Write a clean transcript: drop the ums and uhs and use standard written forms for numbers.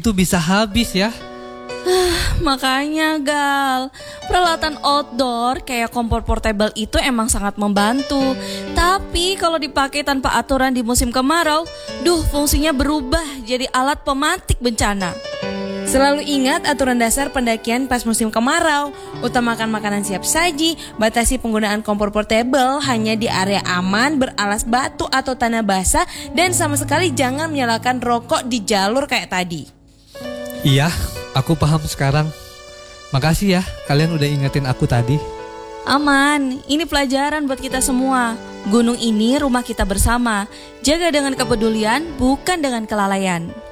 itu bisa habis ya. Makanya Gal, peralatan outdoor kayak kompor portable itu emang sangat membantu. Tapi kalau dipakai tanpa aturan di musim kemarau, fungsinya berubah jadi alat pemantik bencana. Selalu ingat aturan dasar pendakian pas musim kemarau. Utamakan makanan siap saji, batasi penggunaan kompor portable hanya di area aman, beralas batu atau tanah basah, dan sama sekali jangan menyalakan rokok di jalur kayak tadi. Iya, aku paham sekarang. Makasih ya, kalian udah ingetin aku tadi. Aman, ini pelajaran buat kita semua. Gunung ini rumah kita bersama. Jaga dengan kepedulian, bukan dengan kelalaian.